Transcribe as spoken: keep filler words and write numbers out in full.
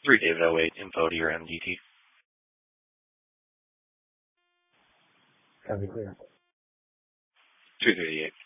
three David oh eight, info to your M D T. Copy clear. two thirty-eight.